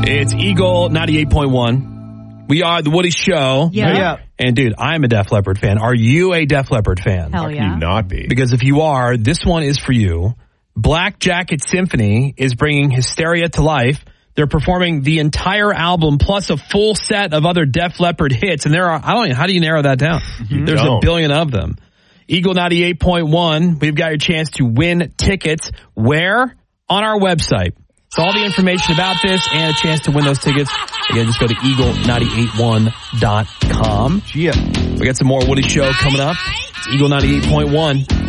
It's Eagle 98.1. We are the Woody Show. Yeah. And dude, I'm a Def Leppard fan. Are you a Def Leppard fan? Hell yeah. How can you not be? Because if you are, this one is for you. Black Jacket Symphony is bringing Hysteria to life. They're performing the entire album plus a full set of other Def Leppard hits. And there are, how do you narrow that down? There's a billion of them. Eagle 98.1, we've got your chance to win tickets. Where? On our website. So all the information about this and a chance to win those tickets, again, just go to eagle981.com. Yeah. We got some more Woody Show coming up. It's Eagle 98.1.